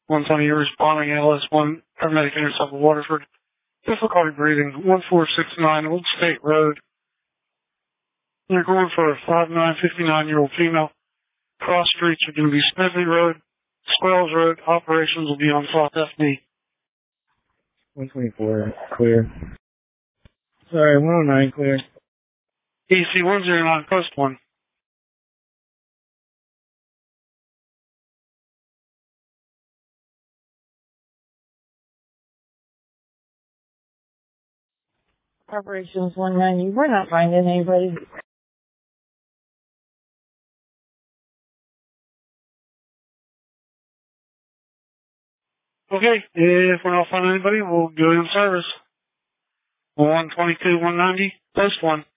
120, you're responding LS1, paramedic intercept of Waterford. Difficulty breathing, 1469 Old State Road. You're going for a 5'9", 59-year-old female. Cross streets are going to be Smedley Road, Squirrels Road. Operations will be on South FD. 124, clear. Sorry, 109, clear. EC 109, post 1. Operations 190, we're not finding anybody. Okay, if we're not finding anybody, we'll go in service. 122, 190, post 1.